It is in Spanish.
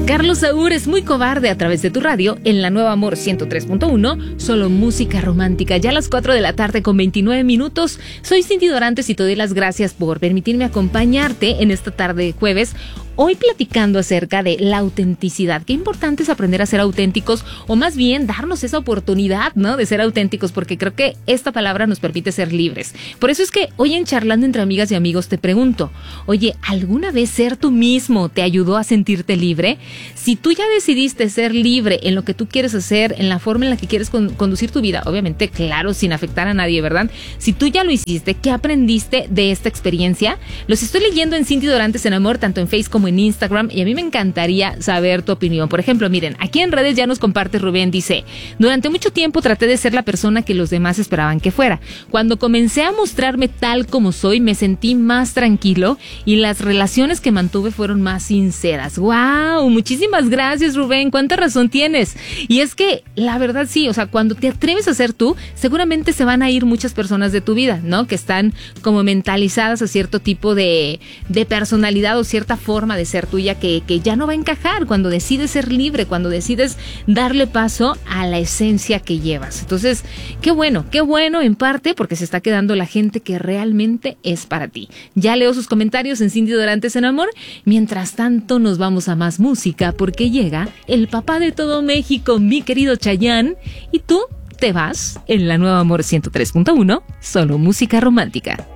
Carlos Saúl es muy cobarde a través de tu radio en la Nueva Amor 103.1, solo música romántica. Ya a las 4 de la tarde con 29 minutos. Soy Cindy Dorantes y te doy las gracias por permitirme acompañarte en esta tarde de jueves. Hoy platicando acerca de la autenticidad. Qué importante es aprender a ser auténticos, o más bien darnos esa oportunidad, ¿no?, de ser auténticos, porque creo que esta palabra nos permite ser libres. Por eso es que hoy en Charlando entre Amigas y Amigos te pregunto, oye, ¿alguna vez ser tú mismo te ayudó a sentirte libre? Si tú ya decidiste ser libre en lo que tú quieres hacer, en la forma en la que quieres conducir tu vida, obviamente, claro, sin afectar a nadie, ¿verdad? Si tú ya lo hiciste, ¿qué aprendiste de esta experiencia? Los estoy leyendo en Cindy Dorantes en Amor, tanto en Facebook como en Instagram, y a mí me encantaría saber tu opinión. Por ejemplo, miren, aquí en redes ya nos comparte Rubén, dice: durante mucho tiempo traté de ser la persona que los demás esperaban que fuera. Cuando comencé a mostrarme tal como soy, me sentí más tranquilo y las relaciones que mantuve fueron más sinceras. ¡Wow! Muchísimas gracias, Rubén. ¿Cuánta razón tienes? Y es que, la verdad, sí, o sea, cuando te atreves a ser tú, seguramente se van a ir muchas personas de tu vida, ¿no?, que están como mentalizadas a cierto tipo de personalidad o cierta forma de ser tuya que ya no va a encajar cuando decides ser libre, cuando decides darle paso a la esencia que llevas. Entonces, qué bueno en parte, porque se está quedando la gente que realmente es para ti. Ya leo sus comentarios en Cindy Dorantes en Amor. Mientras tanto, nos vamos a más música, porque llega el papá de todo México, mi querido Chayanne, y tú te vas en la Nueva Amor 103.1, solo música romántica.